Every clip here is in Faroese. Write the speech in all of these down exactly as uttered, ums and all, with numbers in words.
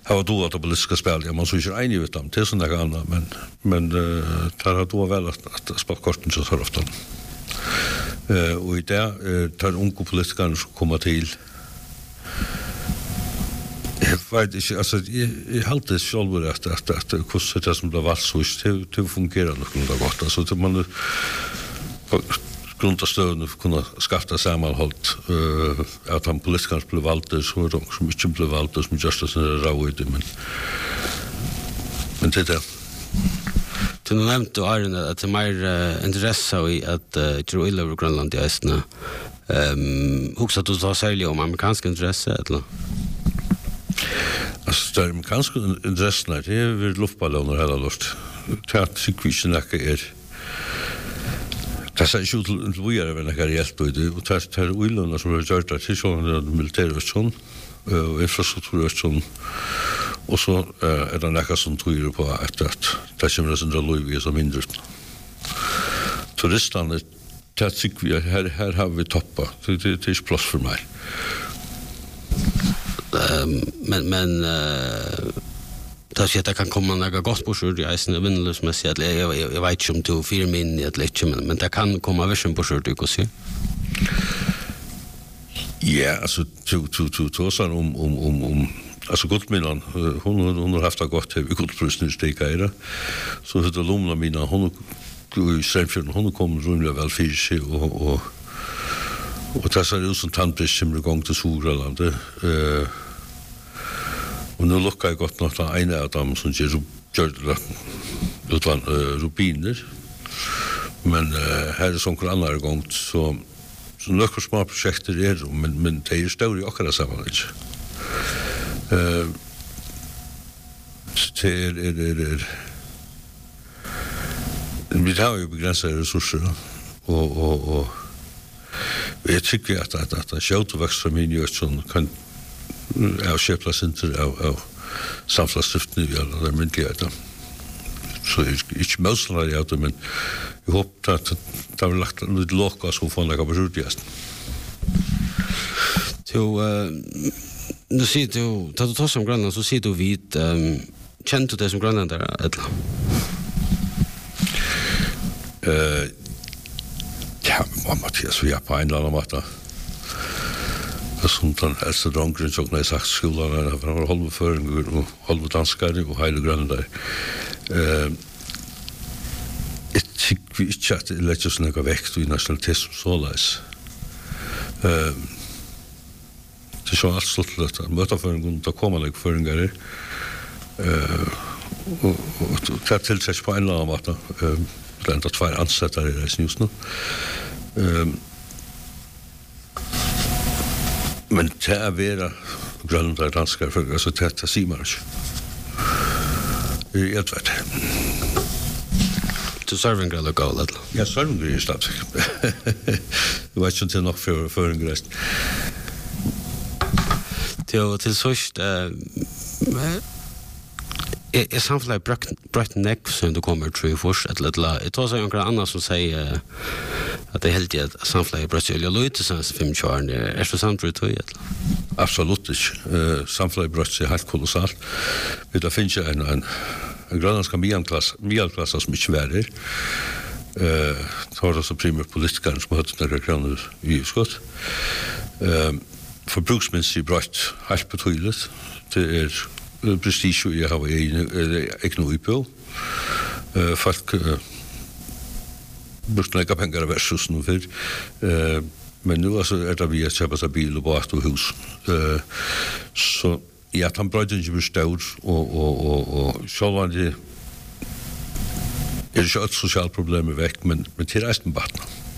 har då att politiska spel, ja man så inte enig ut dem till såna andra, men men uh, tar har då väl att, att sportkorten så så ofta. Eh och i där uh, tar unga politiker som kommer till. Jag vet inte, alltså jag, jag har alltid själv att att att hur det som det var så det det fungerar nog gott, alltså att man grundstöden för kunna skaffa sammanhållt uh, att han politikerna blev valda så de som inte blev valda som just så råd men men det där du nämnde du Arne att det är mer uh, intresse i att uh, Joe Iller Grönland i Östna ehm också du sa sälja om amerikansk intresse eller alltså det amerikanska intresse det är väl luftballoner hela luft tät sikvisnacka är det är ju till vi är väl några reellt och det och det är oillarna som har gjort det till sån militär och sån och infrastruktur och sån och så är det några som tror på att att det kommer att ändra liv som mindre turisterna det tycker vi här här har vi toppa det det är plats för mig men men det så att det kan komma några gospelsur i isen vinnlös med sig att jag jag vet inte om to fyra min i att läcka men men det kan komma version på sjurt och så. Ja, alltså to to to to så om om om om alltså gott minnen hon hon har haft det gott vi gott prösningssteka är det så det lumna mina hon i Strömfjord hon kommer runt väl fisk och och och det så är som tantbrist som igång till Sorland eh och nu lukkar jag gott något av en av dem som gör det utan rubiner men uh, här är som en annan gång så så några små projekt är det men men det är stor i akkurat samma inte eh det är det är vi har ju begränsade resurser och och och jag tycker att att att att skötväxtfamiljen kan av köplas inte av av samfällighetssyften eller där myndigheter. Så inte motståndare av det, men jag hoppas att det har lagt lite lock så från några beslut just. Så nu ser du, tar du tar som Grönland så ser du vid känner du det som grönländare eller? Eh ja, vad Mattias vi är på en eller annan måte. Som den äldste dronken som när jag sagt skolan är för att hålla för och hålla danskare och hela grönländare. Eh jag tycker inte att det lägger sig några växt i nationalism så läs. Eh det är så allt slått att möta för en gång att komma några föringar eh och ta till sig på en eller annan måte. Eh det är inte två ansättare i det just nu. Eh men det är vera grönländare danskar för alltså det ser man inte. Jag vet. Du server en grill och gå lite. Ja, server en grill start. Du vet inte nog för för en grill. Till till sist eh är samfällig brett neck som du kommer tror först att lite det tar sig några andra som säger att det är helt ett samfällig brett jag lite sen fem tjugo är så samtidigt tror jag. Absolut inte. Samfällig brett är helt kolossalt. Det finns ju en en en grönländska medelklass medelklass som inte värre. Eh tar det så primär politiker som har några kronor i skott. Eh förbruksmässigt brett helt betydligt. Det är prestige jag har i ekonomi eh folk brukar lägga pengar versus nu för eh men nu alltså är det vi att köpa sig bil och båt och hus eh så ja han bröt inte bestått och och och och så det är ju ett socialt problem väck men men till resten bara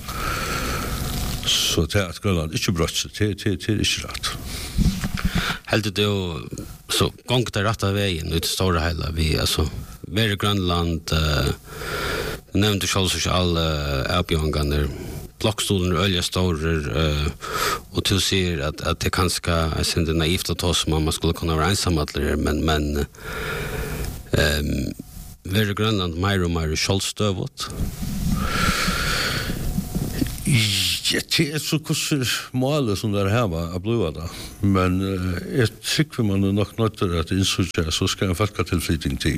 så det att Grönland inte bröt till till till inte rätt. Helt det så gångt det rätta vägen ut stora hela vi alltså mer Grönland eh nämnde själv så alla uppgångar blockstolen ölja stora eh och du ser att att det kanske är synd naivt att ta som man skulle kunna vara ensam att lära men men ehm mer Grönland mer och mer självstövot. Ja, det er så hvordan målet som det her var å bli da. Men uh, jeg tykker man er nok nødt til at innsøkja, så skal en falka tilflytting til.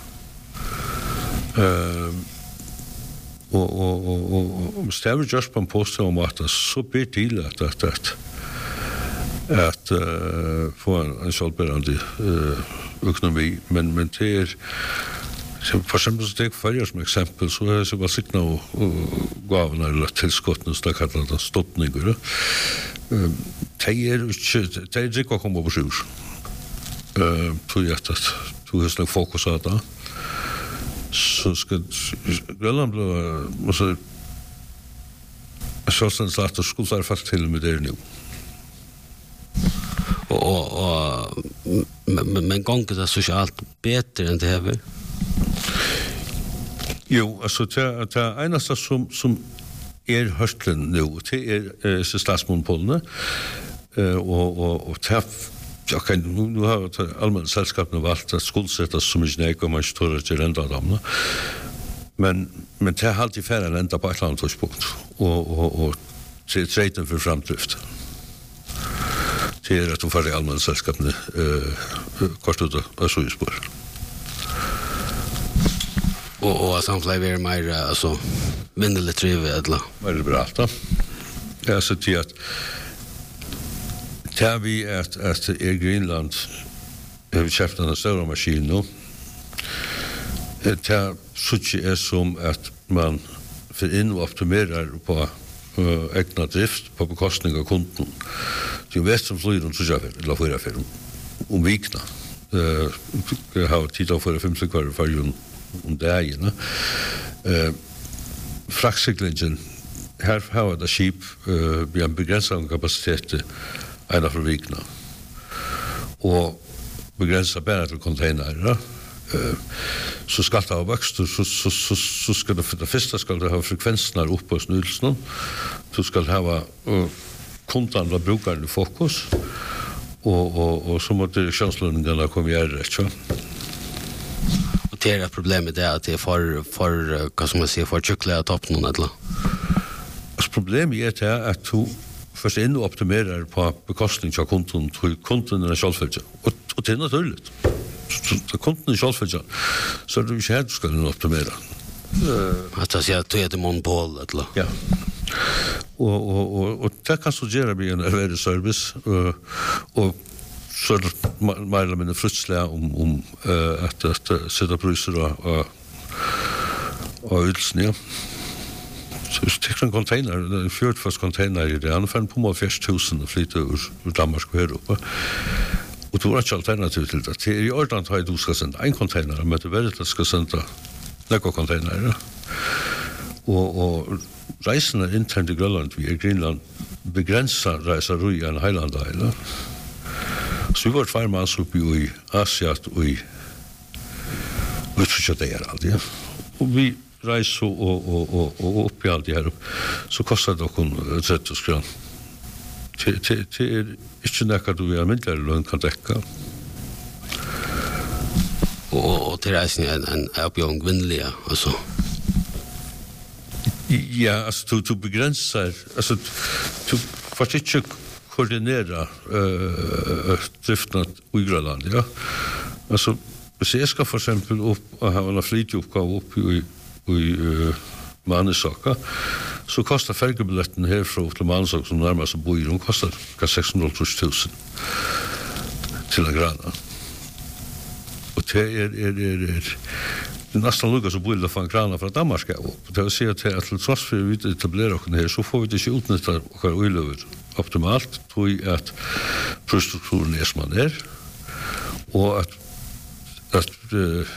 Uh, og og, og, og, og stedet just på en post om at så blir til at at, at, at uh, få en, en selvbærende uh, økonomi. Men, men det er for eksempel, så det er farger som eksempel, så er det bare sikna og gavene eller tilskottene, så det er kallet det stoppninger. Det er ikke, det er ikke å komme på sjur. Tog jeg at du har slik fokus av det. Så skal Grønland bli, altså, selvstendig at det skulle være fast til med det nå. Og, og, men, men ganger det sosialt bedre enn det her? Jo, altså, det, det eneste som, som er høstlen nå, det er eh, statsmonopolene, eh, og, og, og det ja, kan, nu, nu har allmänna selskapene valgt at skuldsettes som ikke nek, og man ikke tror at det renda dem. Men, men det er alltid færre enn enda på et eller annet tidspunkt, og, og, og det er treiten for fremdrift. Det er at du får de allmänna selskapene eh, kort ut av suyspår. Og, og samtidig er mer, altså, vindelig trive, eller? Mer bra, da. Jeg har til at det vi at, at er Greenland har vi kjøpt en større maskin nå. Det suttje er som at man får inn og optimerer på uh, egna drift på bekostning av kunden. Det er vest som flyr om sutja eller fyra fyr om vikna. Uh, jeg har tid av fyra fem stykker for om dagen. Uh, Fraktcyklingen, her har det skip uh, med en begrenset kapasitet ena for vikna. Og begrenset bare til containere. Uh, så skal det ha vokst, så, så, så, så skal det for det første skal det ha frekvensen her oppe på snudelsen. Så skal det ha uh, kundene og brukeren i fokus. Og, og, og så må direksjonslønningene komme i ære, ikke? Og det er problemet det at det er for, for hva skal man si, for tjukkelig av toppen, eller? Altså, problemet er det at du først inn og optimerer på bekostning av kunden, til kunden er selvfølge. Og, og det er naturlig. Så kunden er selvfølge, så er det ikke her du skal inn og optimere. Uh, at jeg sier at du er det monopol, eller? Ja. Og, og, og, og det kan så gjøre med en erverdig service, uh, og så er det mer eller mindre frutslig om, om uh, at, at uh, sette priser og, og, og ydelsen, ja. Så hvis det er en container, en fjordfast container i det, han fann på med fjers tusen og flytte ur, ur Danmark og her oppe. Og du har ikke alternativ til det. Det er i ordentlig at du skal sende en container, men det er veldig at du skal sende nekka container, ja. Og, og reisene internt i Grønland, vi er Greenland, begrenser reiser i en heilandheil. Så vi var tvær manns oppi i Asiat og i uttrykket det er alt, ja. Og vi reiser og, og, og, og oppi alt det her, så kostar det okkur tretti skran. Det er ikke nekka du i almindeligere lønn kan dekka. Og, og til reisen er en oppgjøring vinnlige, altså? Ja, altså, du, du begrenser, altså, du får ikke koordinere uh, driften av Grønland, ja. Altså, hvis jeg skal for eksempel opp og ha en flytjoppgave opp i, i uh, Manesaka, så kostar fergebilletten herfra til Manesaka, som nærmest som bor i, hun kostar seks hundre tusen til en grana. Og det er, er, er, er det er nesten lukket så bor det for en krana fra Danmark av opp. Det vil si at til tross for vi etablerer oss her, så får vi det ikke utnytte okker uiløver optimalt, tror jeg at prisstrukturen er som man er, og at at uh,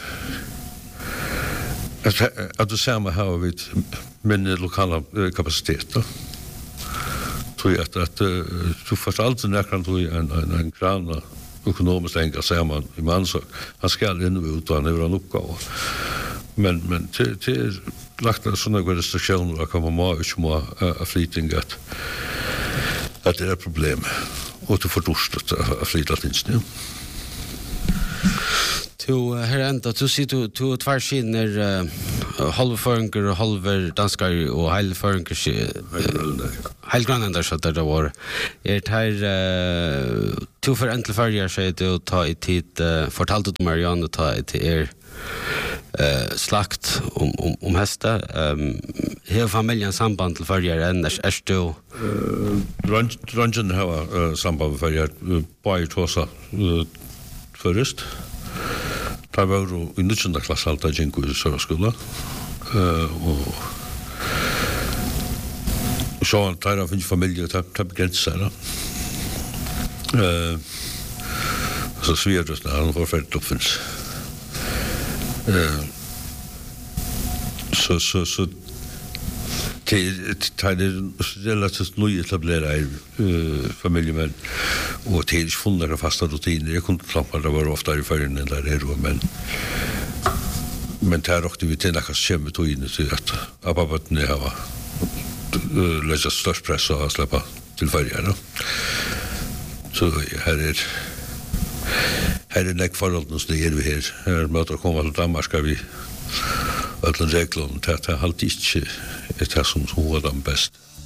at, at det samme har vi minne lokale uh, kapasiteter. Tror jeg at, at uh, du får alltid nekkert en, en, en krana økonomisk enga sammen i Mansøk. Han skal inn og ut, og han har en oppgave. Men, men til, til lagt av sånne restriksjoner, at man må ikke må uh, flyting at, at det er et problem, og du får dorstet av flytatingsene. Du, her enda, du sier du, du tvær skiner uh, halvføringer og halver danskar og heilføringer heil grannendar så der var er det her to for entle førjer sier det å ta i tid fortalte du Marianne ta i tid er Uh, slakt om, om, om hester um, har familjen samband til førjer enn er, er du uh, Rangen har uh, samband med førjer uh, bare tåsa uh, først da var jo i nødvendig klasse alt av Jinko i Søraskola uh, og så tar jeg finnes familie til å begrense seg uh, så svirrøsene han var ferdig oppfinnes Uh, så så så till till relativt nyetablerade uh, familjemän och till fundera fasta rutiner. Jag kunde klappa det var ofta i förrän där är det men men tar aktiviteterna kan kämpa to in så att ababat ne har läsa störst press och släppa till förrän. Så här är Her er nek forholdene som det er vi her. Her møter å komme til Danmark, skal vi øtlen reglene til at det alltid ikke er det som hun er den best.